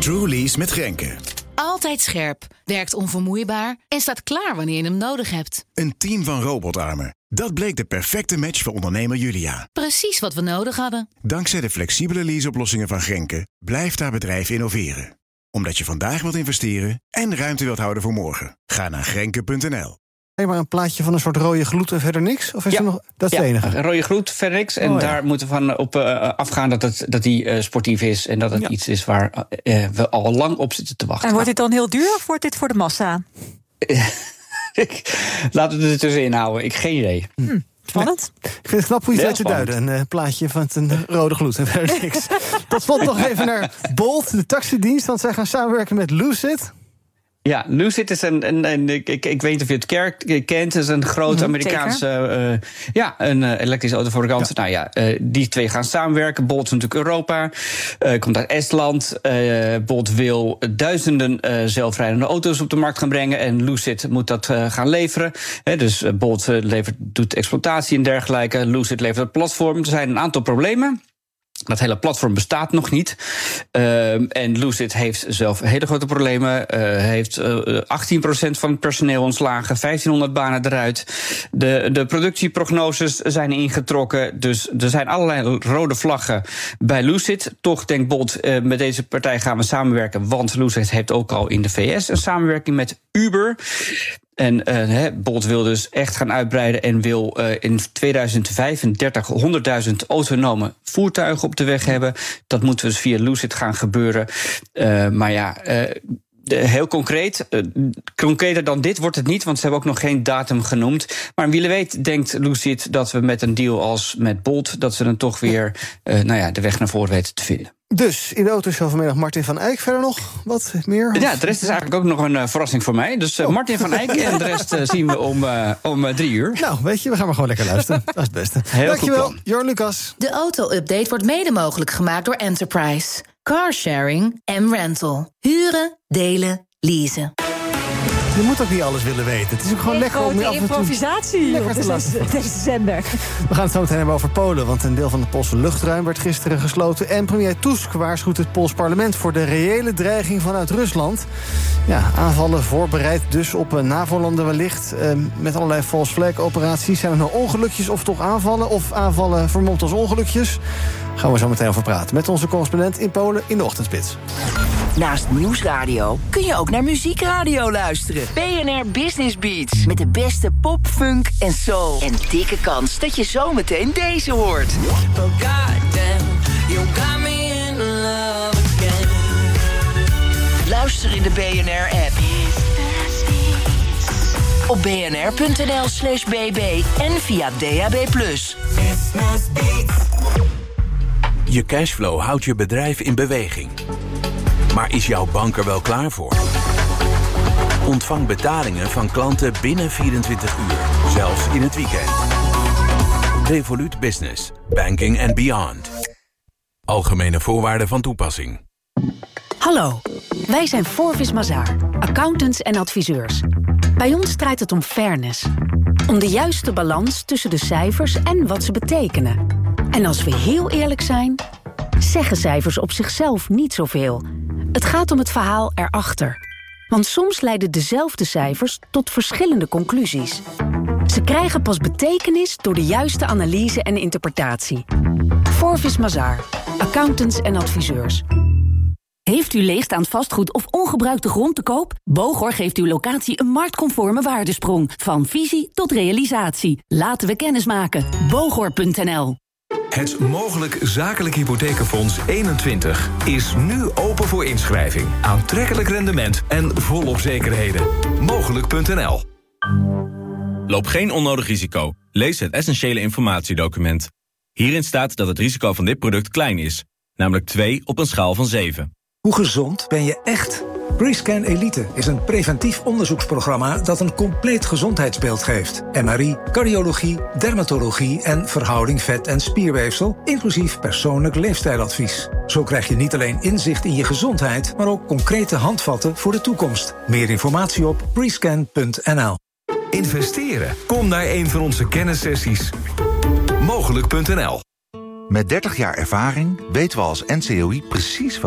True Lease met Grenke. Altijd scherp, werkt onvermoeibaar en staat klaar wanneer je hem nodig hebt. Een team van robotarmen. Dat bleek de perfecte match voor ondernemer Julia. Precies wat we nodig hadden. Dankzij de flexibele leaseoplossingen van Grenke blijft haar bedrijf innoveren. Omdat je vandaag wilt investeren en ruimte wilt houden voor morgen. Ga naar Grenke.nl. Maar een plaatje van een soort rode gloed en verder niks? Of is er nog, dat is het enige? Een rode gloed, verder niks. En daar moeten we van op afgaan dat die sportief is. En dat het iets is waar we al lang op zitten te wachten. En wordt dit dan heel duur of wordt dit voor de massa? Laten we het er tussenin houden. Ik geen idee. Spannend. Nee, ik vind het knap hoe je het weet te duiden. Een plaatje van een rode gloed en verder niks. Tot slot nog even naar Bolt, de taxidienst. Want zij gaan samenwerken met Lucid. Ja, Lucid is ik weet niet of je het kent. Het is een grote Amerikaanse een elektrische autofabrikant. Ja. Nou ja, die twee gaan samenwerken. Bolt is natuurlijk Europa. Komt uit Estland. Bolt wil duizenden zelfrijdende auto's op de markt gaan brengen. En Lucid moet dat gaan leveren. Dus Bolt doet exploitatie en dergelijke. Lucid levert het platform. Er zijn een aantal problemen. Dat hele platform bestaat nog niet. En Lucid heeft zelf hele grote problemen. Heeft 18% van het personeel ontslagen, 1500 banen eruit. De productieprognoses zijn ingetrokken. Dus er zijn allerlei rode vlaggen bij Lucid. Toch denkt Bolt, met deze partij gaan we samenwerken. Want Lucid heeft ook al in de VS een samenwerking met Uber. En Bolt wil dus echt gaan uitbreiden en wil in 2035 100.000 autonome voertuigen op de weg hebben. Dat moet dus via Lucid gaan gebeuren. Heel concreet, concreter dan dit wordt het niet, want ze hebben ook nog geen datum genoemd. Maar wie weet denkt Lucid dat we met een deal als met Bolt, dat ze dan toch weer de weg naar voren weten te vinden. Dus in de autoshow vanmiddag Martin van Eyck. Verder nog wat meer? Ja, de rest is eigenlijk ook nog een verrassing voor mij. Dus Martin van Eyck en de rest zien we om 3 uur. Nou, weet je, we gaan maar gewoon lekker luisteren. Dat is het beste. Dankjewel, Jorn Lucas. De auto-update wordt mede mogelijk gemaakt door Enterprise. Carsharing en rental. Huren, delen, leasen. Je moet ook niet alles willen weten. Het is ook gewoon lekker om je af en toe improvisatie op deze zender. We gaan het zo meteen hebben over Polen, want een deel van het Poolse luchtruim werd gisteren gesloten. En premier Tusk waarschuwt het Pools parlement voor de reële dreiging vanuit Rusland. Ja, aanvallen voorbereid dus op NAVO-landen wellicht. Met allerlei false flag operaties. Zijn er nou ongelukjes of toch aanvallen? Of aanvallen vermomd als ongelukjes? Gaan we zo meteen over praten met onze correspondent in Polen in de ochtendspits. Naast Nieuwsradio kun je ook naar Muziekradio luisteren. BNR Business Beats. Met de beste pop, funk en soul. En dikke kans dat je zometeen deze hoort. Oh goddamn, you got me in love again. Luister in de BNR-app. Op bnr.nl/bb en via DAB+. Je cashflow houdt je bedrijf in beweging. Maar is jouw bank er wel klaar voor? Ontvang betalingen van klanten binnen 24 uur, zelfs in het weekend. Revolut Business, banking and beyond. Algemene voorwaarden van toepassing. Hallo, wij zijn Forvis Mazars, accountants en adviseurs. Bij ons draait het om fairness. Om de juiste balans tussen de cijfers en wat ze betekenen. En als we heel eerlijk zijn, zeggen cijfers op zichzelf niet zoveel. Het gaat om het verhaal erachter. Want soms leiden dezelfde cijfers tot verschillende conclusies. Ze krijgen pas betekenis door de juiste analyse en interpretatie. Forvis Mazars, accountants en adviseurs. Heeft u leegstaand vastgoed of ongebruikte grond te koop? Bogor geeft uw locatie een marktconforme waardesprong. Van visie tot realisatie. Laten we kennis maken. Bogor.nl. Het Mogelijk Zakelijk Hypothekenfonds 21 is nu open voor inschrijving. Aantrekkelijk rendement en volop zekerheden. Mogelijk.nl. Loop geen onnodig risico. Lees het essentiële informatiedocument. Hierin staat dat het risico van dit product klein is. Namelijk 2 op een schaal van 7. Hoe gezond ben je echt? Rescan Elite is een preventief onderzoeksprogramma dat een compleet gezondheidsbeeld geeft. MRI, cardiologie, dermatologie en verhouding vet- en spierweefsel, inclusief persoonlijk leefstijladvies. Zo krijg je niet alleen inzicht in je gezondheid, maar ook concrete handvatten voor de toekomst. Meer informatie op rescan.nl. Investeren? Kom naar een van onze kennissessies. Mogelijk.nl. Met 30 jaar ervaring weten we als NCOI precies wat